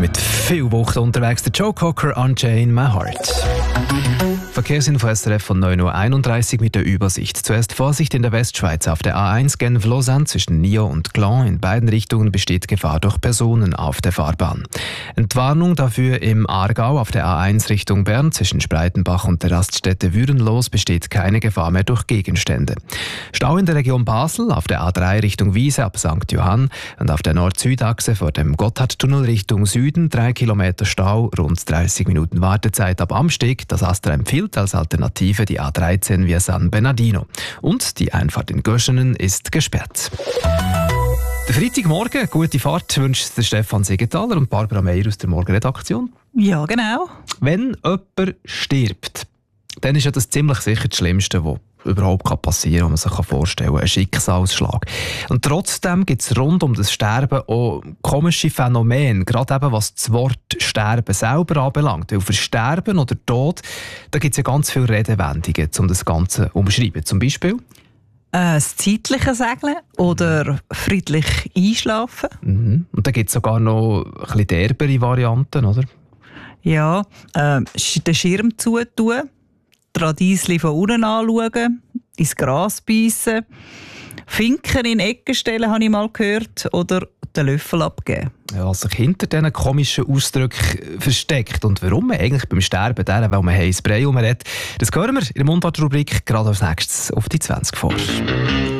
mit viel Wucht unterwegs. Der Joe Cocker, Unchain My Heart. Verkehrsinfo SRF von 9.31 Uhr mit der Übersicht. Zuerst Vorsicht in der Westschweiz. Auf der A1 Genf-Lausanne zwischen Nyon und Gland. In beiden Richtungen besteht Gefahr durch Personen auf der Fahrbahn. Entwarnung dafür im Aargau auf der A1 Richtung Bern zwischen Spreitenbach und der Raststätte Würenlos besteht keine Gefahr mehr durch Gegenstände. Stau in der Region Basel auf der A3 Richtung Wiese ab St. Johann und auf der Nord-Süd-Achse vor dem Gotthardtunnel Richtung Süden 3 Kilometer Stau, rund 30 Minuten Wartezeit ab Amsteg. Das ASTRA empfiehlt als Alternative die A13 via San Bernardino. Und die Einfahrt in Göschenen ist gesperrt. Der Freitagmorgen, gute Fahrt wünscht der Stefan Siegenthaler und Barbara Meier aus der Morgenredaktion. Ja, genau. Wenn jemand stirbt, dann ist ja das ziemlich sicher das Schlimmste, was überhaupt passieren kann, was man sich vorstellen kann. Ein Schicksalsschlag. Und trotzdem gibt es rund um das Sterben auch komische Phänomene, gerade eben was das Wort Sterben selber anbelangt. Weil für Sterben oder Tod, da gibt es ja ganz viele Redewendungen, um das Ganze zu umschreiben. Zum Beispiel das zeitliche Segeln oder friedlich einschlafen. Und da gibt es sogar noch ein bisschen derbere Varianten, oder? Ja, den Schirm zutun, die Radiesli von unten anschauen, ins Gras beißen, Finken in Ecken stellen, habe ich mal gehört, oder den Löffel abgeben. Ja, was sich hinter diesen komischen Ausdrücken versteckt und warum man eigentlich beim Sterben weil man heiß Brei redet, das hören wir in der Mundart-Rubrik gerade als nächstes auf die 20 vor.